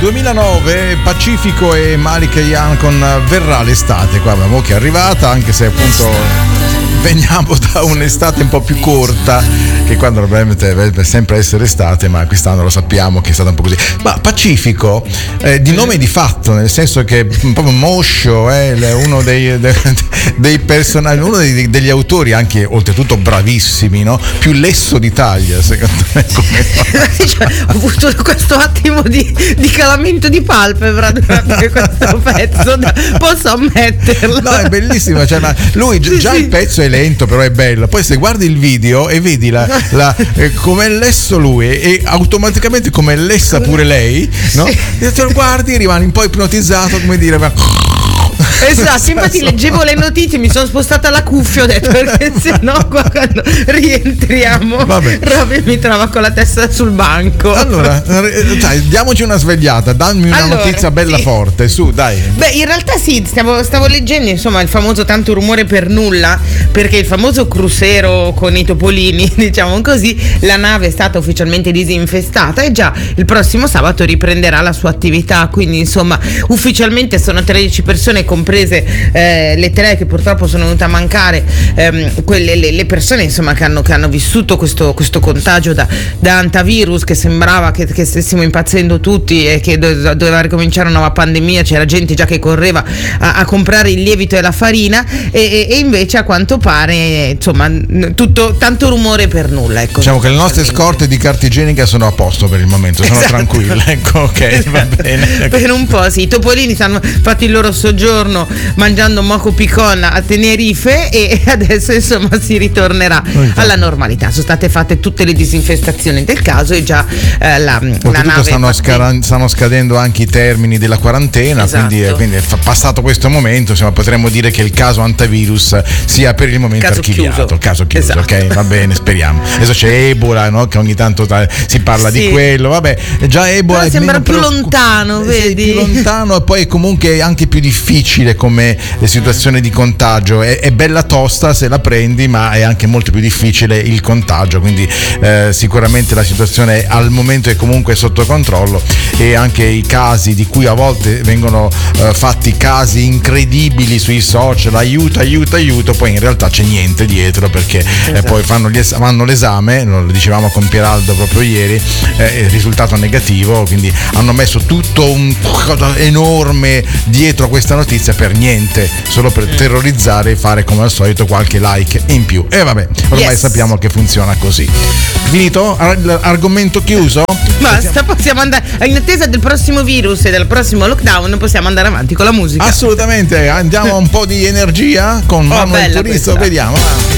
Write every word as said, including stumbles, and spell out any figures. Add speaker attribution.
Speaker 1: duemilanove Pacifico e Malika Yan con Verrà l'estate. Qua abbiamo che è arrivata, anche se appunto veniamo da un'estate un po' più corta, che quando probabilmente deve sempre essere estate, ma quest'anno lo sappiamo che è stata un po' così. Ma Pacifico eh, di nome e di fatto, nel senso che proprio Moscio è eh, uno dei, dei, dei personaggi, uno dei, degli autori anche oltretutto bravissimi, no? Più lesso d'Italia, secondo me. Come
Speaker 2: cioè, ho avuto questo attimo di, di calamento di palpebra durante questo pezzo, posso ammetterlo.
Speaker 1: No, è bellissimo, cioè, ma lui
Speaker 2: sì,
Speaker 1: già
Speaker 2: sì.
Speaker 1: Il pezzo è lento, però è bello. Poi se guardi il video e vedi la, la, eh, come è lesso lui e automaticamente come è lessa pure lei, no? E te lo guardi e rimani un po' ipnotizzato, come dire, ma...
Speaker 2: Esatto, infatti leggevo le notizie, mi sono spostata la cuffia, ho detto perché sennò qua quando rientriamo Robby mi trova con la testa sul banco.
Speaker 1: Allora, dai, diamoci una svegliata, dammi una
Speaker 2: allora,
Speaker 1: notizia bella
Speaker 2: sì.
Speaker 1: forte, su, dai.
Speaker 2: Beh, in realtà sì, stavo, stavo leggendo insomma il famoso tanto rumore per nulla, perché il famoso crucero con i topolini, diciamo così, la nave è stata ufficialmente disinfestata e già il prossimo sabato riprenderà la sua attività, quindi insomma ufficialmente sono tredici persone, comprese eh, le tre che purtroppo sono venute a mancare, ehm, quelle, le, le persone insomma che hanno, che hanno vissuto questo, questo contagio da, da antivirus, che sembrava che, che stessimo impazzendo tutti e che do, doveva ricominciare una nuova pandemia, c'era gente già che correva a, a comprare il lievito e la farina e, e invece a quanto pare insomma tutto tanto rumore per nulla, ecco.
Speaker 1: Diciamo che le nostre scorte di carta igienica sono a posto per il momento, sono
Speaker 2: esatto.
Speaker 1: tranquille, ecco, ok, esatto. Va bene.
Speaker 2: Per un po' sì, i topolini hanno fatto il loro soggiorno mangiando moco picon a Tenerife e adesso insomma si ritornerà alla normalità. Sono state fatte tutte le disinfestazioni del caso e già eh, la, la nave
Speaker 1: stanno, scara- stanno scadendo anche i termini della quarantena,
Speaker 2: esatto.
Speaker 1: quindi, quindi passato questo momento insomma potremmo dire che il caso antivirus sia per il momento
Speaker 2: caso
Speaker 1: archiviato,
Speaker 2: chiuso.
Speaker 1: caso chiuso,
Speaker 2: esatto.
Speaker 1: ok, va bene, speriamo. Adesso c'è Ebola, no? Che ogni tanto ta- si parla sì. di quello, vabbè, già Ebola
Speaker 2: però
Speaker 1: è
Speaker 2: sembra più
Speaker 1: preoccup-
Speaker 2: lontano, vedi?
Speaker 1: Sì, più lontano e poi comunque è anche più difficile come situazione di contagio, è, è bella tosta se la prendi, ma è anche molto più difficile il contagio, quindi eh, sicuramente la situazione al momento è comunque sotto controllo e anche i casi di cui a volte vengono eh, fatti casi incredibili sui social, aiuto, aiuto, aiuto, poi in realtà c'è niente dietro perché esatto. eh, poi fanno, gli es- fanno l'esame, lo dicevamo con Pieraldo proprio ieri, eh, il risultato negativo, quindi hanno messo tutto un enorme dietro a questa notizia per niente, solo per terrorizzare e fare come al solito qualche like in più. E vabbè, ormai yes. sappiamo che funziona così. Finito? Ar- argomento chiuso?
Speaker 2: Basta, possiamo andare in attesa del prossimo virus e del prossimo lockdown, possiamo andare avanti con la musica.
Speaker 1: Assolutamente, andiamo a un po' di energia con
Speaker 2: oh,
Speaker 1: Manuel Turizo, vediamo.